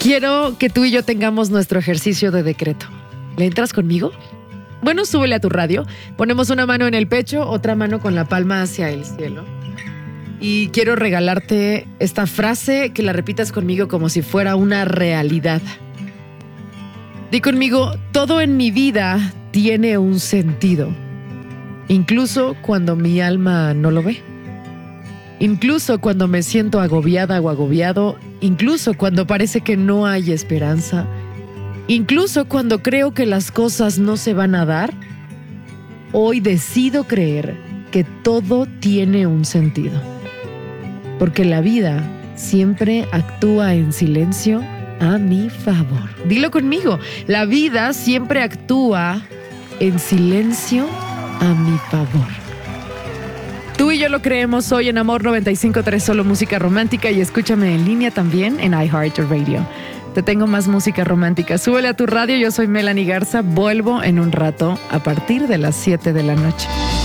quiero que tú y yo tengamos nuestro ejercicio de decreto. ¿Le entras conmigo? Bueno, súbele a tu radio. Ponemos una mano en el pecho, otra mano con la palma hacia el cielo. Y quiero regalarte esta frase, que la repitas conmigo como si fuera una realidad. Di conmigo: todo en mi vida tiene un sentido, incluso cuando mi alma no lo ve. Incluso cuando me siento agobiada o agobiado, incluso cuando parece que no hay esperanza, incluso cuando creo que las cosas no se van a dar, hoy decido creer que todo tiene un sentido. Porque la vida siempre actúa en silencio a mi favor. Dilo conmigo: la vida siempre actúa en silencio a mi favor. Tú y yo lo creemos hoy en Amor 95.3, solo música romántica, y escúchame en línea también en iHeartRadio. Te tengo más música romántica. Súbele a tu radio, yo soy Melanie Garza, vuelvo en un rato a partir de las 7 de la noche.